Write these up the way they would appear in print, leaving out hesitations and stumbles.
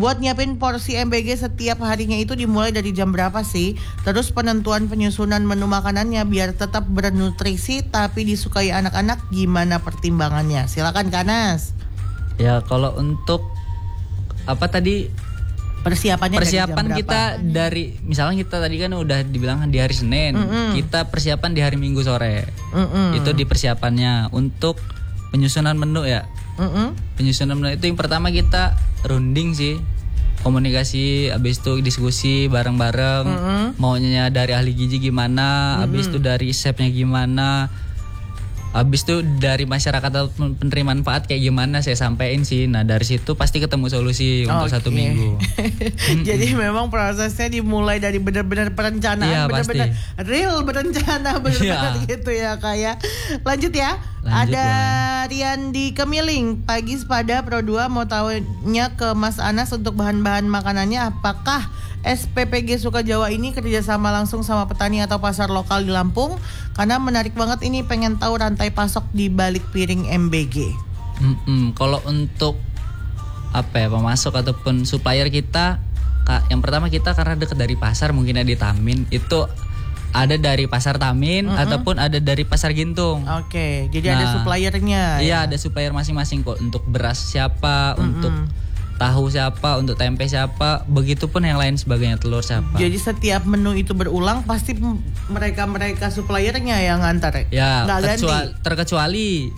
Buat nyiapin porsi MBG setiap harinya itu dimulai dari jam berapa sih? Terus penentuan penyusunan menu makanannya biar tetap bernutrisi tapi disukai anak-anak, gimana pertimbangannya? Silakan Kanas. Ya kalau untuk apa tadi persiapan kita dari misalnya kita tadi kan udah dibilang di hari Senin, kita persiapan di hari Minggu sore. Itu di persiapannya. Untuk penyusunan menu ya. Penyusunan menu itu yang pertama kita runding sih, komunikasi, habis itu diskusi bareng-bareng. Maunya dari ahli gizi gimana, habis itu dari chefnya gimana. Habis itu dari masyarakat atau penerima manfaat kayak gimana saya sampaikan sih. Nah dari situ pasti ketemu solusi untuk 1 minggu. Jadi memang prosesnya dimulai dari benar-benar perencanaan, benar-benar real berencana, benar-benar gitu ya kayak. Lanjut ya. Ada Rian di Kemiling, pagi pada Pro 2 mau tahunya ke Mas Anas untuk bahan-bahan makanannya, apakah SPPG Suka Jawa ini kerjasama langsung sama petani atau pasar lokal di Lampung? Karena menarik banget ini, pengen tahu rantai pasok di balik piring MBG. Kalau untuk pemasok ataupun supplier kita, yang pertama kita karena dekat dari pasar, mungkin di Tamin itu ada dari pasar Tamin ataupun ada dari pasar Gintung. Oke, jadi ada suppliernya. Iya, ada supplier masing-masing kok. Untuk beras siapa, untuk tahu siapa, untuk tempe siapa, begitupun yang lain sebagainya, telur siapa. Jadi setiap menu itu berulang pasti mereka suppliernya yang ngantar ya? Ya, terkecuali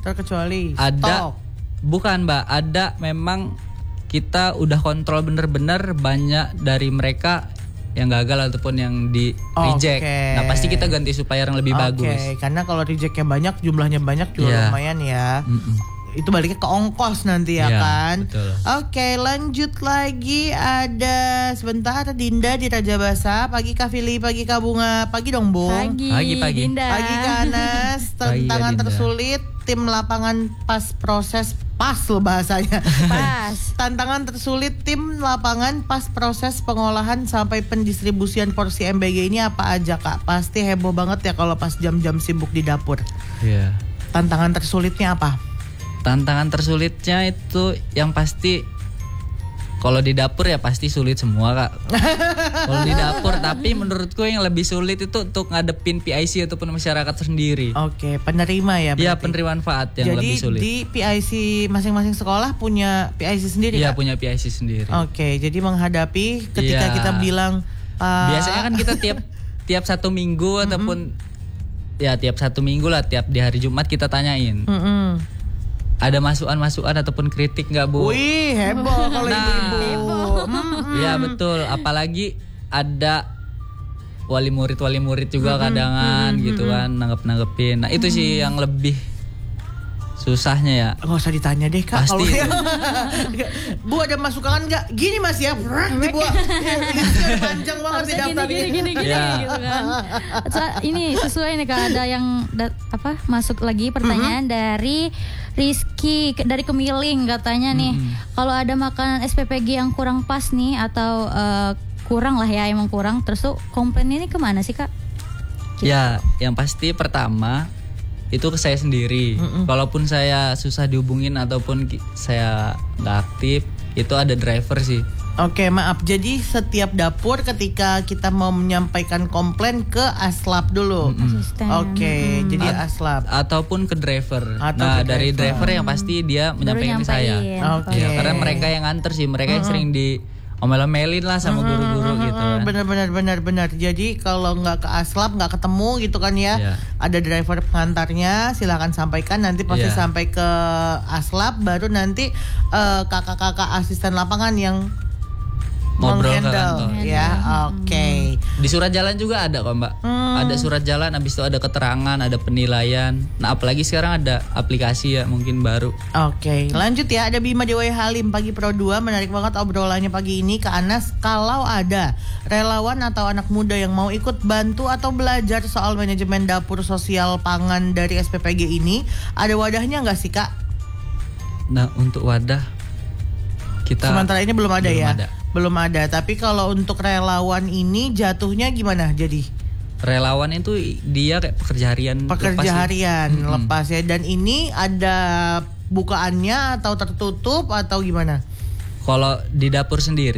ada stok. Bukan Mbak, ada memang kita udah kontrol bener-bener banyak dari mereka yang gagal ataupun yang di reject. Nah pasti kita ganti supplier yang lebih bagus. Karena kalau rejectnya banyak, jumlahnya banyak juga lumayan ya. Itu baliknya ke ongkos nanti ya kan. Betul. Oke, lanjut lagi. Ada sebentar Dinda di Raja Basa. Pagi Kak Fili, pagi Kak Bunga. Pagi dong Bung. Pagi Dinda. Pagi Kak Anas. Tantangan tersulit tim lapangan pas loh bahasanya. Tantangan tersulit tim lapangan pas proses pengolahan sampai pendistribusian porsi MBG ini apa aja Kak? Pasti heboh banget ya kalau pas jam-jam sibuk di dapur. Iya. Tantangan tersulitnya apa? Tantangan tersulitnya itu yang pasti kalau di dapur ya pasti sulit semua Kak. Kalau di dapur, tapi menurutku yang lebih sulit itu untuk ngadepin PIC ataupun masyarakat sendiri. Oke, penerima ya berarti. Iya, penerima manfaat yang lebih sulit. Jadi di PIC masing-masing sekolah punya PIC sendiri Kak? Iya, punya PIC sendiri. Oke, jadi menghadapi ketika kita bilang biasanya kan kita tiap 1 minggu ataupun tiap 1 minggu lah, tiap di hari Jumat kita tanyain. Ada masukan ataupun kritik nggak Bu? Wih, heboh kalau ibu-ibu. Iya betul, apalagi ada wali murid juga kadangan gitu kan, nanggepin. Nah itu sih yang lebih susahnya ya. Nggak usah ditanya deh Kak. Pasti. Bu ada masukan nggak? Gini Mas ya, Bu. Panjang banget sih daftarnya. Gini gitu kan. Ini sesuai nih Kak, ada yang masuk lagi pertanyaan dari Rizky dari Kemiling, katanya nih, kalau ada makanan SPPG yang kurang pas nih atau kurang lah ya, emang kurang, terus tuh komplainnya ini kemana sih Kak? Ya, yang pasti pertama itu ke saya sendiri. Kalaupun saya susah dihubungin ataupun saya nggak aktif, itu ada driver sih. Oke, maaf. Jadi setiap dapur ketika kita mau menyampaikan komplain ke Aslap dulu. Oke, jadi Aslap ataupun ke driver. Dari driver yang pasti dia menyampaikan ke saya. Oke. Ya, karena mereka yang nganter sih, mereka yang sering di omel-omelin lah sama guru-guru gitu kan. Benar. Jadi kalau nggak ke Aslap, nggak ketemu gitu kan ya. Ada driver pengantarnya, silakan sampaikan, nanti pasti sampai ke Aslap, baru nanti kakak-kakak asisten lapangan yang menghandle ya. Oke. Di surat jalan juga ada kok Mbak. Ada surat jalan, habis itu ada keterangan, ada penilaian. Nah apalagi sekarang ada aplikasi ya, mungkin baru. Oke, lanjut ya. Ada Bima Dewa Halim, pagi Pro 2. Menarik banget obrolannya pagi ini Kak Anas. Kalau ada relawan atau anak muda yang mau ikut bantu atau belajar soal manajemen dapur sosial pangan dari SPPG ini, ada wadahnya nggak sih Kak? Nah untuk wadah kita sementara ini belum ada. Belum ada, tapi kalau untuk relawan ini jatuhnya gimana jadi? Relawan itu dia kayak pekerja harian lepas ya. Dan ini ada bukaannya atau tertutup atau gimana? Kalau di dapur sendiri